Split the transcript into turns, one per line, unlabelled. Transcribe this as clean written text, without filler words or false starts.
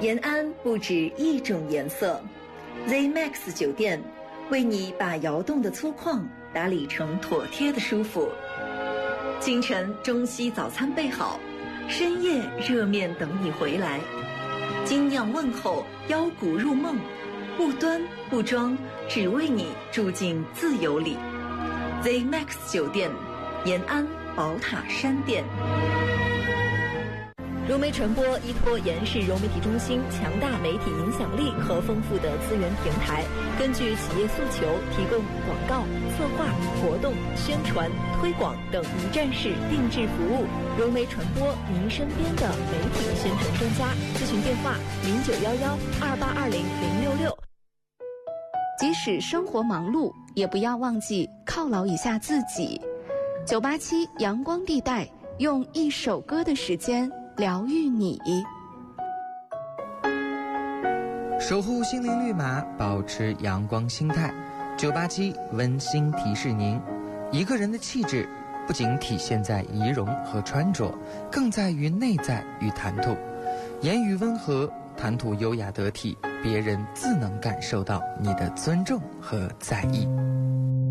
延安不止一种颜色 ，ZMAX 酒店为你把窑洞的粗犷打理成妥帖的舒服。清晨中西早餐备好，深夜热面等你回来。精酿问候，腰鼓入梦，不端不装，只为你住进自由里。ZMAX 酒店，延安宝塔山店。融媒传播依托延世融媒体中心强大媒体影响力和丰富的资源平台，根据企业诉求提供广告、策划、活动、宣传、推广等一站式定制服务。融媒传播，您身边的媒体宣传专家。咨询电话：0911282066。
即使生活忙碌，也不要忘记犒劳一下自己。987阳光地带，用一首歌的时间疗愈你，
守护心灵绿码，保持阳光心态。987温馨提示您，一个人的气质不仅体现在仪容和穿着，更在于内在与谈吐。言语温和，谈吐优雅得体，别人自能感受到你的尊重和在意。